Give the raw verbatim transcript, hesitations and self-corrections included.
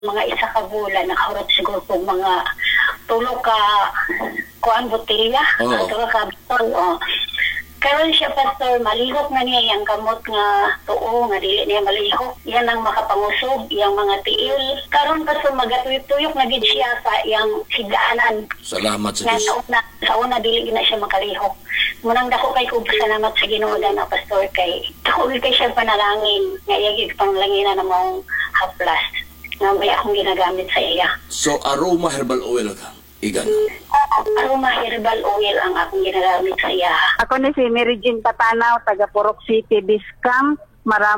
mga isa ka bulan nakahurot siguro po mga tulo ka kuan botelya, Oo. oh. tulo ka botol. Oh. Karon siya pastor, malihok na niya yung kamot nga tuo nga dili niya malihok. Yan ang makapangusog yang mga tiil. Karon pastor magatuyok-tuyok na gid siya sa yang higdaanan. Salamat sa Nga Diyos. sa una, sa una dili gid na siya makalihok. Munang dako kay ko salamat sa Ginoo na pastor kay dako kay siya panalangin nga iya gid panglangina na mong haplas. Nga may akong ginagamit sa iya. So, aroma herbal oil ka. Igan. Aroma herbal oil ang akong ginagamit sa iya. Ako ni si Mary Jean Patanaw, taga Purok City, Biscam. Maraming